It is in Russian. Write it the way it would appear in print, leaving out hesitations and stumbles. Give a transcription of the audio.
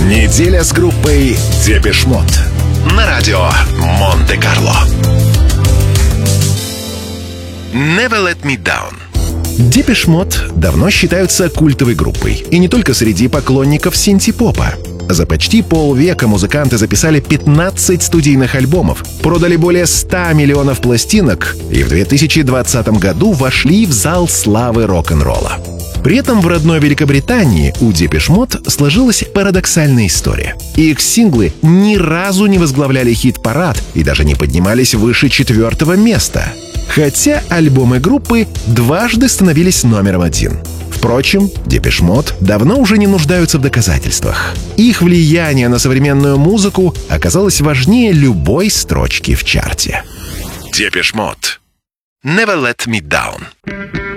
Неделя с группой Депеш Мод на радио Монте-Карло. Never Let Me Down. Депеш Мод давно считаются культовой группой, и не только среди поклонников синти-попа. За почти полвека музыканты записали 15 студийных альбомов, продали более 100 миллионов пластинок и в 2020 году вошли в зал славы рок-н-ролла. При этом в родной Великобритании у Депеш Мод сложилась парадоксальная история. Их синглы ни разу не возглавляли хит-парад и даже не поднимались выше 4-го места. Хотя альбомы группы дважды становились номером 1. Впрочем, Депеш Мод давно уже не нуждаются в доказательствах. Их влияние на современную музыку оказалось важнее любой строчки в чарте. Депеш Мод. Never Let Me Down.